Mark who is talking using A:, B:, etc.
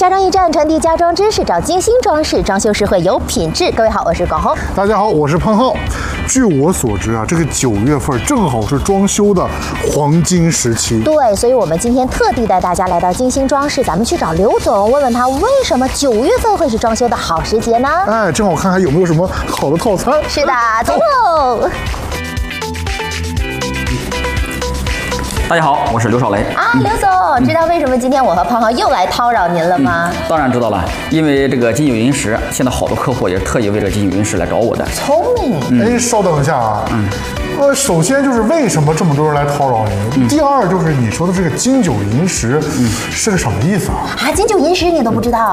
A: 家装驿站传递家装知识，找精心装饰，装修实惠有品质。各位好，我是广红。
B: 大家好，我是潘浩。据我所知啊，这个9月份正好是装修的黄金时期。
A: 对，所以我们今天特地带大家来到精心装饰，咱们去找刘总，问问他为什么9月份会是装修的好时节呢？
B: 哎，正好看看有没有什么好的套餐。
A: 是的，走喽！
C: 大家好，我是刘少雷
A: 啊，刘总，知道为什么今天我和胖胖又来叨扰您了吗？
C: 当然知道了，因为这个金九银十，现在好多客户也是特意为了金九银十来找我的。
A: 聪明。
B: 哎，稍等一下啊。首先就是为什么这么多人来叨扰您？第二就是你说的这个金九银十是个什么意思啊？
A: 啊，金九银十你都不知道？